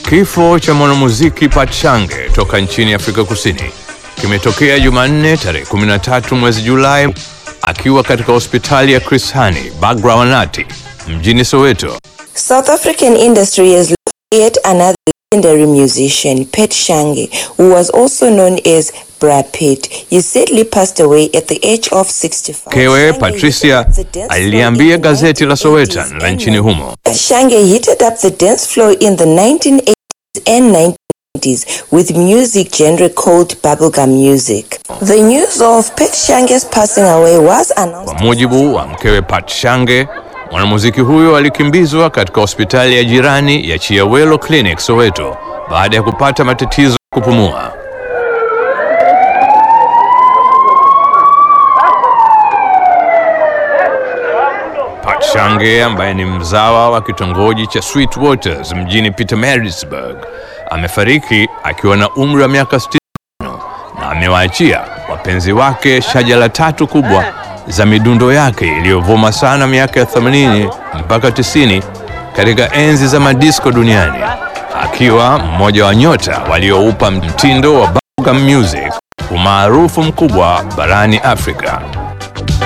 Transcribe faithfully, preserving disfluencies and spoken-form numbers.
Kifo cha mwanamuziki Pat Shange toka nchini Afrika Kusini kimetokea Jumanne tarehe kumi na tatu mwezi Julai akiwa katika hospitali ya Chris Hani Bagrawanathi mjini Soweto. South African industry has lost yet another legendary musician, Pat Shange, who was also known as Bra Pitt. He sadly passed away at the age of sixty-five. Kewe Patricia aliambia gazeti la Sowetan la nchini humo. Shange heated up the dance floor in the nineteen eighties and nineteen nineties with music genre called bubblegum music. The news of Pat Shange's passing away was announced. Kwa mujibu wa mkewe Pat Shange, mwanamuziki huyo alikimbizwa katika hospitali ya jirani ya Chiawelo Clinic Soweto baada ya kupata matatizo kupumua. Pat Shange ambaye ni mzawa wa kitongoji cha Sweet Waters mjini Pietermaritzburg amefariki akiwa na umri wa miaka sitini na amewaachia wapenzi wake shajara tatu kubwa za midundo yake iliyovuma sana miaka ya themanini mpaka tisini katika enzi za madisco duniani, akiwa mmoja wa nyota walioupa mtindo wa bubblegum music umaarufu mkubwa barani Afrika.